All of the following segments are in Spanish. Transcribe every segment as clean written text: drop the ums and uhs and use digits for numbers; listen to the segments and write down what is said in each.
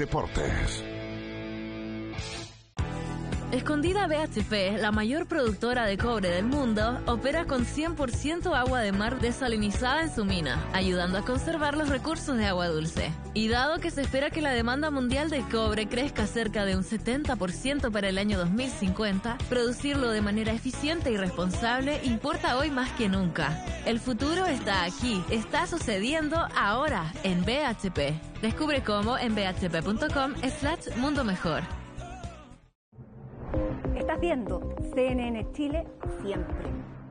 deportes. Escondida BHP, la mayor productora de cobre del mundo, opera con 100% agua de mar desalinizada en su mina, ayudando a conservar los recursos de agua dulce. Y dado que se espera que la demanda mundial de cobre crezca cerca de un 70% para el año 2050, producirlo de manera eficiente y responsable importa hoy más que nunca. El futuro está aquí, está sucediendo ahora en BHP. Descubre cómo en bhp.com/mundo mejor. Estás viendo CNN Chile siempre.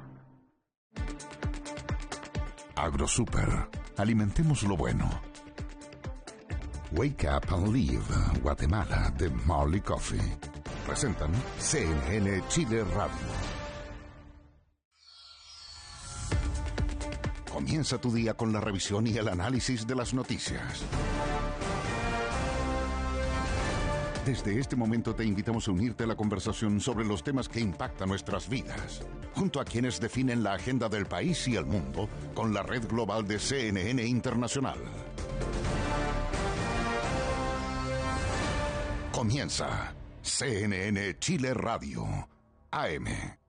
AgroSuper. Alimentemos lo bueno. Wake Up and Live, Guatemala, de Marley Coffee. Presentan CNN Chile Radio. Comienza tu día con la revisión y el análisis de las noticias. Desde este momento te invitamos a unirte a la conversación sobre los temas que impactan nuestras vidas, junto a quienes definen la agenda del país y el mundo con la red global de CNN Internacional. Comienza CNN Chile Radio, AM.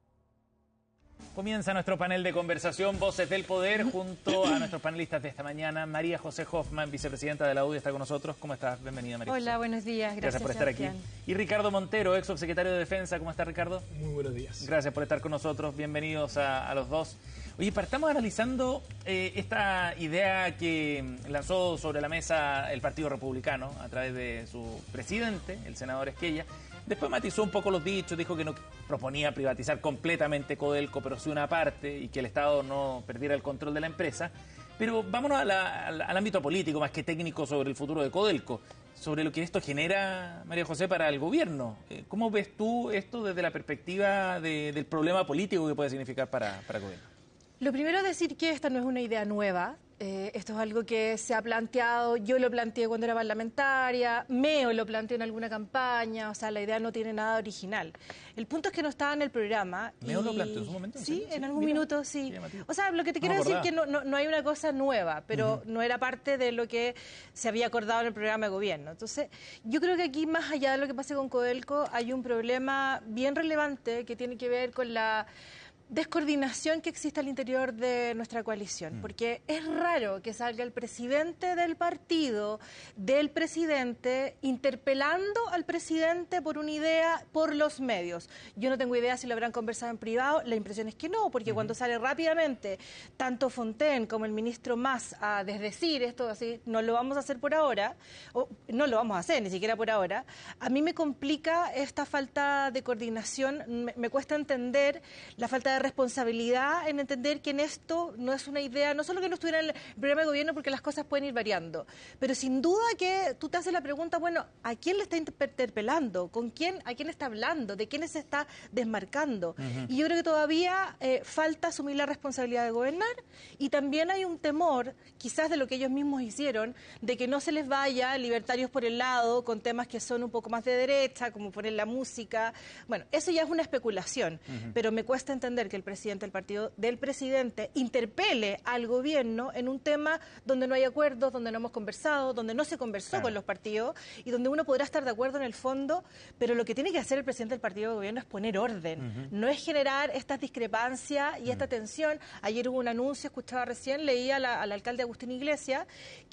Comienza nuestro panel de conversación, Voces del Poder, junto a nuestros panelistas de esta mañana. María José Hoffman, vicepresidenta de la UDI, está con nosotros. ¿Cómo estás? Bienvenida, María José. Hola, buenos días. Gracias por estar aquí. Y Ricardo Montero, ex subsecretario de Defensa. ¿Cómo está, Ricardo? Muy buenos días. Gracias por estar con nosotros. Bienvenidos a los dos. Oye, partamos analizando esta idea que lanzó sobre la mesa el Partido Republicano a través de su presidente, el senador Esquella. Después matizó un poco los dichos, dijo que no proponía privatizar completamente Codelco, pero sí una parte, y que el Estado no perdiera el control de la empresa. Pero vámonos al ámbito político, más que técnico, sobre el futuro de Codelco, sobre lo que esto genera, María José, para el gobierno. ¿Cómo ves tú esto desde la perspectiva del problema político que puede significar para el gobierno? Lo primero es decir que esta no es una idea nueva. Esto es algo que se ha planteado, yo lo planteé cuando era parlamentaria, Meo lo planteó en alguna campaña, o sea, la idea no tiene nada original. El punto es que no estaba en el programa. ¿Meo lo planteó en su momento? Sí, en algún minuto, sí. O sea, lo que te quiero decir es que no hay una cosa nueva, pero no era parte de lo que se había acordado en el programa de gobierno. Entonces, yo creo que aquí, más allá de lo que pase con Codelco, hay un problema bien relevante que tiene que ver con la descoordinación que existe al interior de nuestra coalición, porque es raro que salga el presidente del partido, del presidente, interpelando al presidente por una idea por los medios. Yo no tengo idea si lo habrán conversado en privado, la impresión es que no, porque cuando sale rápidamente tanto Fontaine como el ministro Mas a desdecir esto así, no lo vamos a hacer por ahora, o no lo vamos a hacer ni siquiera por ahora, a mí me complica esta falta de coordinación, me cuesta entender la falta de responsabilidad en entender que en esto no es una idea, no solo que no estuviera en el programa de gobierno, porque las cosas pueden ir variando, pero sin duda que tú te haces la pregunta, bueno, ¿a quién le está interpelando? ¿Con quién? ¿A quién está hablando? ¿De quién se está desmarcando? Y yo creo que todavía falta asumir la responsabilidad de gobernar, y también hay un temor, quizás de lo que ellos mismos hicieron, de que no se les vaya libertarios por el lado con temas que son un poco más de derecha, como poner la música. Bueno, eso ya es una especulación, pero me cuesta entender que el presidente del partido del presidente interpele al gobierno en un tema donde no hay acuerdos, donde no hemos conversado, donde no se conversó con los partidos y donde uno podrá estar de acuerdo en el fondo, pero lo que tiene que hacer el presidente del partido de gobierno es poner orden, no es generar estas discrepancias y esta tensión. Ayer hubo un anuncio, escuchaba recién, leía al alcalde Agustín Iglesias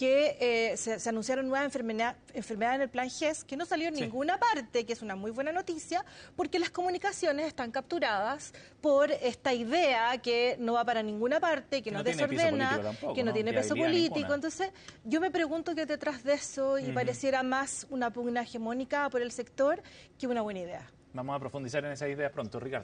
que se anunciaron nuevas enfermedades en el plan GES, que no salió en ninguna parte, que es una muy buena noticia, porque las comunicaciones están capturadas por esta idea que no va para ninguna parte, que nos desordena, que no tiene peso político. Entonces, yo me pregunto qué detrás de eso, y pareciera más una pugna hegemónica por el sector que una buena idea. Vamos a profundizar en esa idea pronto, Ricardo.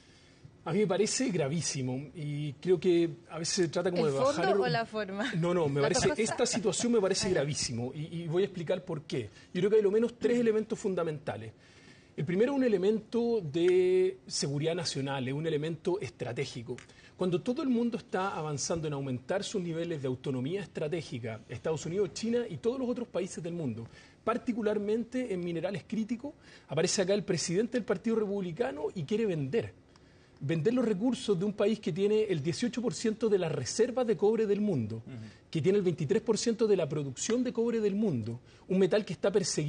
A mí me parece gravísimo y creo que a veces se trata como de bajar... ¿El fondo o la forma? No, me parece, esta situación me parece gravísimo y voy a explicar por qué. Yo creo que hay lo menos tres elementos fundamentales. El primero es un elemento de seguridad nacional, es un elemento estratégico. Cuando todo el mundo está avanzando en aumentar sus niveles de autonomía estratégica, Estados Unidos, China y todos los otros países del mundo, particularmente en minerales críticos, aparece acá el presidente del Partido Republicano y quiere vender los recursos de un país que tiene el 18% de las reservas de cobre del mundo, que tiene el 23% de la producción de cobre del mundo, un metal que está perseguido